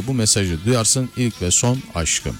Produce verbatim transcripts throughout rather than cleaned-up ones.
bu mesajı duyarsın. İlk ve son aşkım.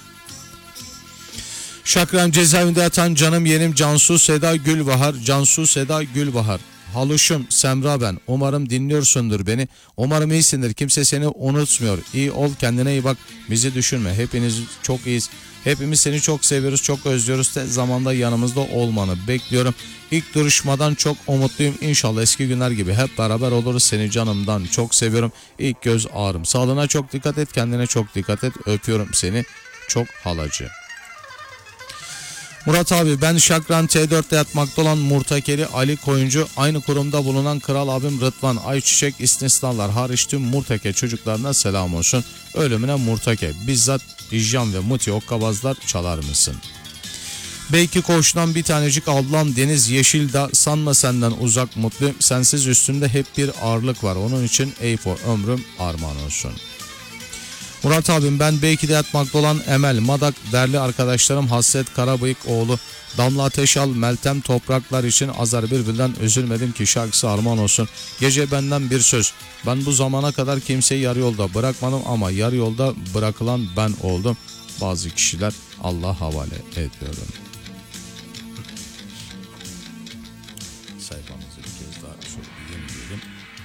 Şakran cezaevinde yatan canım yeğenim Cansu Seda Gülbahar. Cansu Seda Gülbahar. Haluşum Semra ben. Umarım dinliyorsundur beni. Umarım iyisindir. Kimse seni unutmuyor. İyi ol, kendine iyi bak. Bizi düşünme. Hepiniz çok iyiyiz. Hepimiz seni çok seviyoruz, çok özlüyoruz. Tez zamanda yanımızda olmanı bekliyorum. İlk duruşmadan çok umutluyum. İnşallah eski günler gibi hep beraber oluruz. Seni canımdan çok seviyorum. İlk göz ağrım. Sağlığına çok dikkat et. Kendine çok dikkat et. Öpüyorum seni. Çok halacı. Murat abi, ben Şakran T dörtte yatmakta olan Murtakeli Ali Koyuncu, aynı kurumda bulunan kral abim Rıdvan Ayçiçek istisnalar hariç tüm Murtake çocuklarına selam olsun. Ölümüne Murtake, bizzat İjyan ve Muti Okkabazlar çalar mısın? Belki koğuştan bir tanecik ablam Deniz Yeşildağ, sanma senden uzak mutluyum, sensiz üstünde hep bir ağırlık var, onun için Eyfo ömrüm armağan olsun. Murat abim, ben belki de yatmakta olan Emel Madak, değerli arkadaşlarım Hasret Karabıyık oğlu Damla Ateşal, Meltem Topraklar için Azar Bülbül'den üzülmedim ki şarkısı armağan olsun. Gece benden bir söz, ben bu zamana kadar kimseyi yarı yolda bırakmadım ama yarı yolda bırakılan ben oldum. Bazı kişiler Allah havale ediyorum. Sayfamızı bir kez daha şöyle yenileyelim.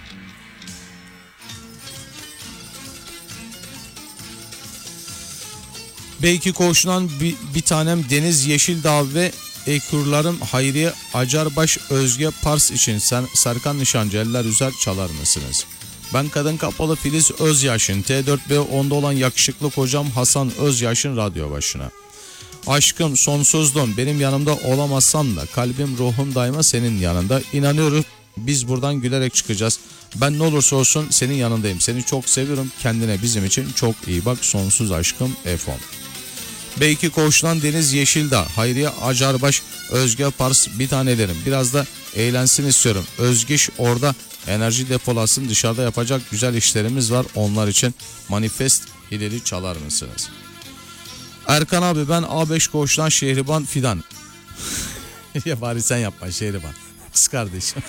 Belki koğuşundan bir, bir tanem Deniz Yeşildağ ve ekurlarım Hayriye Acarbaş Özge Pars için sen Serkan Nişancı eller üzer çalar mısınız? Ben Kadın Kapalı Filiz Özyaş'ın T dört B onda olan yakışıklı kocam Hasan Özyaş'ın radyo başına. Aşkım sonsuzluğum, benim yanımda olamazsan da kalbim ruhum daima senin yanında. İnanıyorum biz buradan gülerek çıkacağız. Ben ne olursa olsun senin yanındayım. Seni çok seviyorum. Kendine bizim için çok iyi bak. Sonsuz aşkım F on. Belki koğuştan Deniz Yeşildağ, Hayriye Acarbaş, Özge Pars bir tanelerim. Biraz da eğlensin istiyorum. Özgiş orada enerji depolasın, dışarıda yapacak güzel işlerimiz var. Onlar için manifest hileli çalar mısınız? Erkan abi, ben A beş koğuştan Şehriban Fidan. Ya bari sen yapma Şehriban. Kız kardeşim.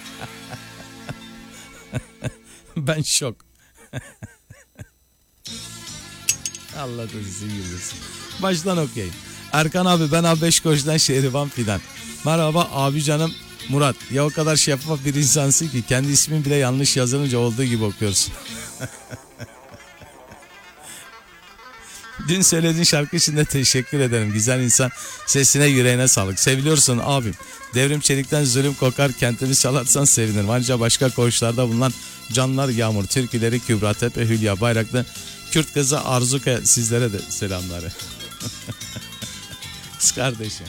Ben şok. Allah da sizi güldürsün. Baştan okuyayım. Erkan abi, ben A beş koğuştan Şehriban Fidan. Merhaba abi canım Murat. Ya o kadar şeffaf bir insansın ki kendi ismin bile yanlış yazılınca olduğu gibi okuyorsun. Dün söylediğin şarkı için de teşekkür ederim. Güzel insan, sesine yüreğine sağlık. Seviliyorsun abim. Devrim Çelik'ten zulüm kokar, kentimiz çalarsan sevinirim. Ayrıca başka koğuşlarda bulunan Canlar Yağmur, türküleri Kübra Tepe, Hülya Bayraklı, Kürt kızı Arzuka, sizlere de selamları. Kız kardeşim.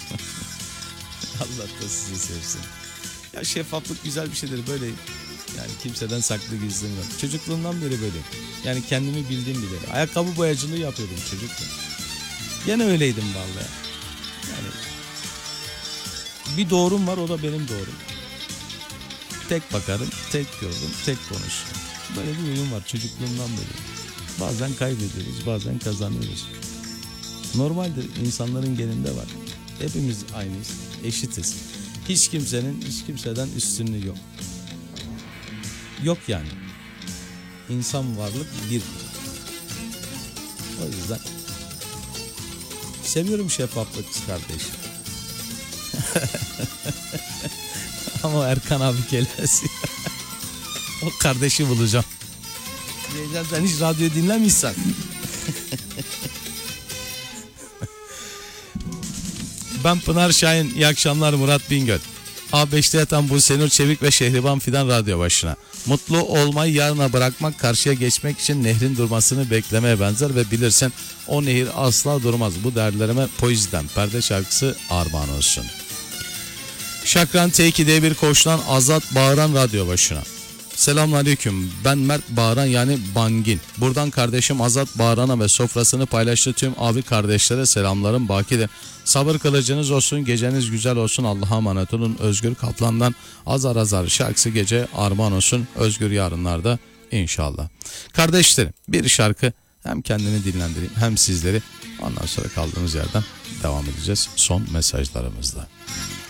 Allah da sizi sevsin. Ya şeffaflık güzel bir şeydir böyle. Yani kimseden saklı gizlim yok. Çocukluğumdan beri böyle. Yani kendimi bildiğim bile. Ayakkabı boyacılığı yapıyordum çocukken. Gene öyleydim vallahi. Yani bir doğrum var, o da benim doğrum. Tek bakarım, tek gördüm, tek konuşurum. Böyle bir uyum var çocukluğumdan beri. Bazen kaybediyoruz, bazen kazanıyoruz. Normaldir, insanların geninde var. Hepimiz aynıyız, eşitiz. Hiç kimsenin hiç kimseden üstünlüğü yok. Yok yani. İnsan varlık bir. O yüzden seviyorum şeffaflık kardeşim. Ama Erkan abi gelmez. O kardeşi bulacağım. Diyeceğim, sen hiç radyo dinlemişsen. Ben Pınar Şahin. İyi akşamlar Murat Bingöl. A beşte yatan Busenur Çevik ve Şehriban Fidan radyo başına. Mutlu olmayı yarına bırakmak, karşıya geçmek için nehrin durmasını beklemeye benzer ve bilirsin o nehir asla durmaz. Bu dertlerime Poezi'den perde şarkısı armağan olsun. Şakran T iki'de bir koşulan Azat Bağıran radyo başına. Selamünaleyküm. Ben Mert Bağıran yani Bangin. Buradan kardeşim Azat Bağıran'a ve sofrasını paylaştığı tüm abi kardeşlere selamlarım bakidir. Sabır kılıcınız olsun, geceniz güzel olsun. Allah'a emanet olun. Özgür Kaplan'dan Azar Azar şarkısı gece armağan olsun. Özgür yarınlarda inşallah. Kardeşlerim, bir şarkı, hem kendimi dinlendireyim hem sizleri. Ondan sonra kaldığımız yerden devam edeceğiz son mesajlarımızla.